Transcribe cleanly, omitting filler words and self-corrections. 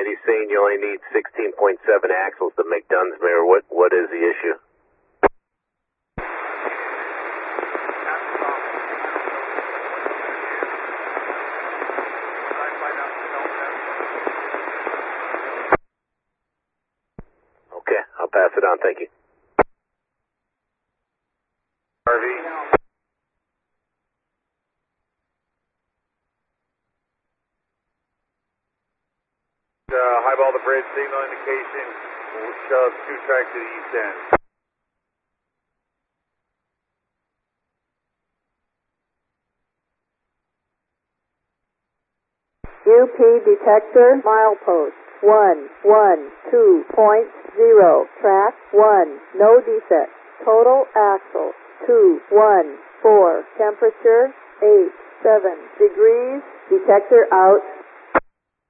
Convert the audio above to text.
and he's saying you only need 16.7 axles to make Dunsmuir. What is the issue? Okay, I'll pass it on. Thank you. RV. Highball the bridge, signal indication. We'll shove 2 track to the east end. UP detector, milepost 112.0, track 1, no defect. Total axle 214, temperature 87 degrees, detector out.